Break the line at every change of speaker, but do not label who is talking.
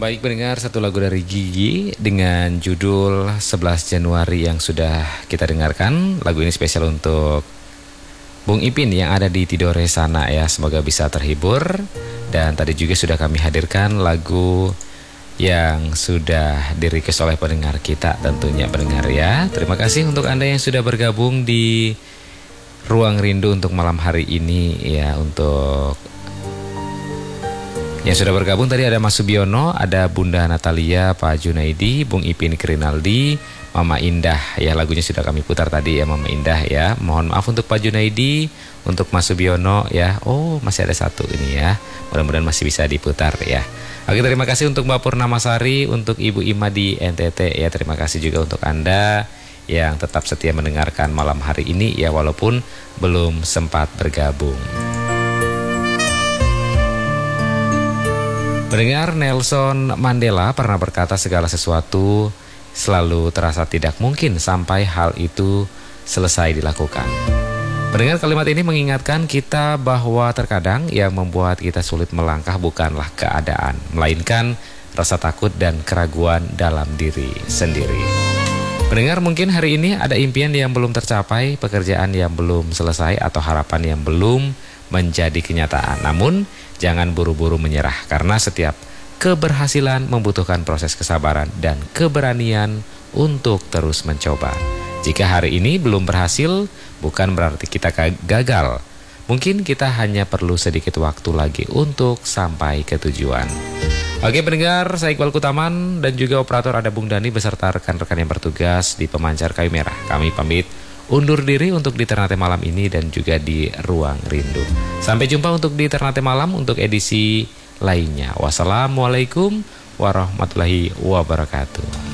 Baik pendengar, satu lagu dari Gigi dengan judul 11 Januari yang sudah kita dengarkan. Lagu ini spesial untuk Bung Ipin yang ada di Tidore sana ya. Semoga bisa terhibur. Dan tadi juga sudah kami hadirkan lagu yang sudah di-request oleh pendengar kita tentunya pendengar ya. Terima kasih untuk Anda yang sudah bergabung di Ruang Rindu untuk malam hari ini ya. Untuk yang sudah bergabung tadi ada Mas Subiono, ada Bunda Natalia, Pak Junaidi, Bung Ipin Krinaldi, Mama Indah ya. Lagunya sudah kami putar tadi ya Mama Indah ya. Mohon maaf untuk Pak Junaidi, untuk Mas Subiono ya. Oh masih ada satu ini ya. Mudah-mudahan masih bisa diputar ya. Oke, terima kasih untuk Mbak Purnamasari, untuk Ibu Ima di NTT ya. Terima kasih juga untuk Anda yang tetap setia mendengarkan malam hari ini ya, walaupun belum sempat bergabung. Pendengar, Nelson Mandela pernah berkata segala sesuatu selalu terasa tidak mungkin sampai hal itu selesai dilakukan. Pendengar, kalimat ini mengingatkan kita bahwa terkadang yang membuat kita sulit melangkah bukanlah keadaan, melainkan rasa takut dan keraguan dalam diri sendiri. Pendengar, mungkin hari ini ada impian yang belum tercapai, pekerjaan yang belum selesai, atau harapan yang belum menjadi kenyataan. Namun, jangan buru-buru menyerah, karena setiap keberhasilan membutuhkan proses kesabaran dan keberanian untuk terus mencoba. Jika hari ini belum berhasil, bukan berarti kita gagal. Mungkin kita hanya perlu sedikit waktu lagi untuk sampai ke tujuan. Oke pendengar, saya Iqbal Kutaman dan juga operator ada Bung Dani beserta rekan-rekan yang bertugas di Pemancar Kayu Merah. Kami pamit undur diri untuk di Ternate Malam ini dan juga di Ruang Rindu. Sampai jumpa untuk di Ternate Malam untuk edisi lainnya. Wassalamualaikum warahmatullahi wabarakatuh.